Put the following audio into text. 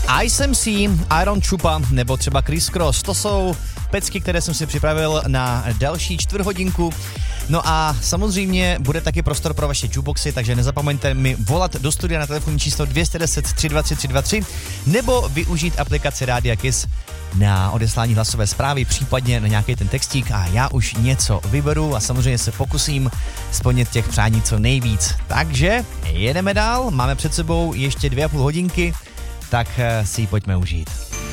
ISMC, Iron Chupa nebo třeba Criss Cross, to jsou pecky, které jsem si připravil na další čtvrthodinku. No a samozřejmě bude taky prostor pro vaše jukeboxy, takže nezapomeňte mi volat do studia na telefonní číslo 210 323 323 nebo využít aplikaci Rádia Kiss na odeslání hlasové zprávy, případně na nějaký ten textík a já už něco vyberu a samozřejmě se pokusím splnit těch přání co nejvíc. Takže jedeme dál, máme před sebou ještě 2,5 hodinky, tak si ji pojďme užít.